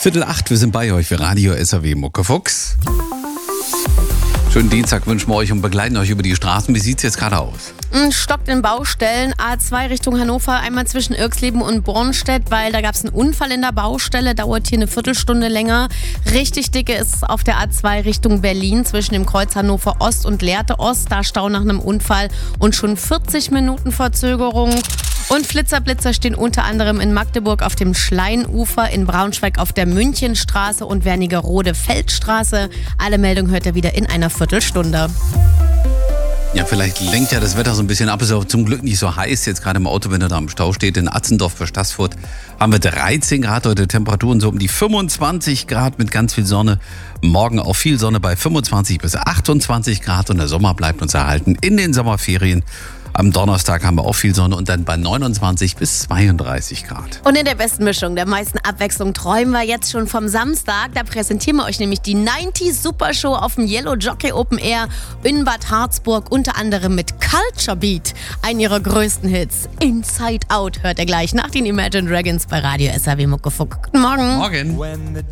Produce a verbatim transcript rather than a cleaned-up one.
Viertel acht, wir sind bei euch für Radio S R W Muckefuchs. Schönen Dienstag wünschen wir euch und begleiten euch über die Straßen. Wie sieht es jetzt gerade aus? Stockt in Baustellen, A zwei Richtung Hannover, einmal zwischen Irxleben und Bornstedt, weil da gab es einen Unfall in der Baustelle, dauert hier eine Viertelstunde länger. Richtig dicke ist es auf der A zwei Richtung Berlin, zwischen dem Kreuz Hannover Ost und Lehrte Ost, da Stau nach einem Unfall und schon vierzig Minuten Verzögerung. Und Flitzerblitzer stehen unter anderem in Magdeburg auf dem Schleinufer, in Braunschweig auf der Münchenstraße und Wernigerode-Feldstraße. Alle Meldungen hört ihr wieder in einer Viertelstunde. Ja, vielleicht lenkt ja das Wetter so ein bisschen ab. Ist auch zum Glück nicht so heiß. Jetzt gerade im Auto, wenn er da im Stau steht. In Atzendorf für Stassfurt haben wir dreizehn Grad heute. Temperaturen so um die fünfundzwanzig Grad mit ganz viel Sonne. Morgen auch viel Sonne bei fünfundzwanzig bis achtundzwanzig Grad. Und der Sommer bleibt uns erhalten in den Sommerferien. Am Donnerstag haben wir auch viel Sonne und dann bei neunundzwanzig bis zweiunddreißig Grad. Und in der besten Mischung, der meisten Abwechslung träumen wir jetzt schon vom Samstag. Da präsentieren wir euch nämlich die neunziger Super Show auf dem Yellow Jockey Open Air in Bad Harzburg. Unter anderem mit Culture Beat, einen ihrer größten Hits. Inside Out hört ihr gleich nach den Imagine Dragons bei Radio S R W Muckefuck. Guten Morgen. Morgen.